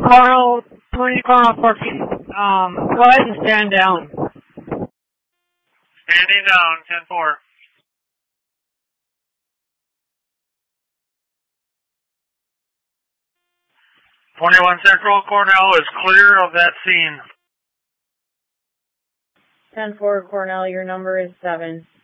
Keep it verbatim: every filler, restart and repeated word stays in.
Coronel, twenty Coronel fourteen. Um, go ahead and stand down. Standing down, ten four. twenty-one Central, Cornell is clear of that scene. ten four, Cornell, your number is seven.